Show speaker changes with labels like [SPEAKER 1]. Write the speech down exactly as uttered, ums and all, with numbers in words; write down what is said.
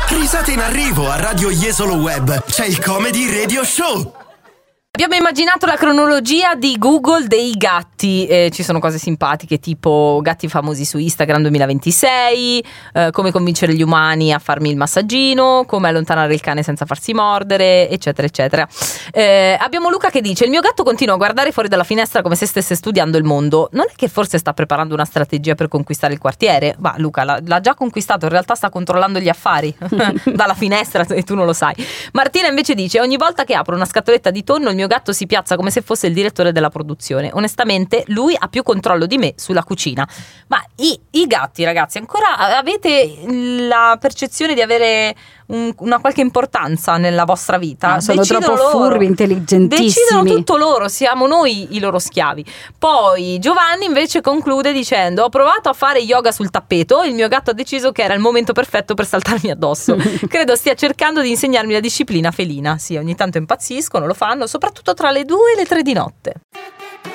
[SPEAKER 1] Risate in arrivo a Radio Jesolo Web. C'è il Comedy Radio Show.
[SPEAKER 2] Abbiamo immaginato la cronologia di Google dei gatti, eh, ci sono cose simpatiche tipo gatti famosi su Instagram duemilaventisei, eh, come convincere gli umani a farmi il massaggino, come allontanare il cane senza farsi mordere, eccetera eccetera. Eh, abbiamo Luca che dice: il mio gatto continua a guardare fuori dalla finestra come se stesse studiando il mondo. Non è che forse sta preparando una strategia per conquistare il quartiere? Ma Luca l'ha, l'ha già conquistato, in realtà sta controllando gli affari dalla finestra e tu non lo sai. Martina invece dice: ogni volta che apro una scatoletta di tonno il mio gatto si piazza come se fosse il direttore della produzione. Onestamente lui ha più controllo di me sulla cucina. Ma i, i gatti, ragazzi, ancora avete la percezione di avere un, una qualche importanza nella vostra vita?
[SPEAKER 3] Ah, sono
[SPEAKER 2] Decidono
[SPEAKER 3] troppo
[SPEAKER 2] loro,
[SPEAKER 3] furbi, intelligentissimi.
[SPEAKER 2] decidono tutto loro, siamo noi i loro schiavi. Poi Giovanni invece conclude dicendo: ho provato a fare yoga sul tappeto, il mio gatto ha deciso che era il momento perfetto per saltarmi addosso. Credo stia cercando di insegnarmi la disciplina felina. Sì, ogni tanto impazziscono, lo fanno, soprattutto tra le due e le tre di notte.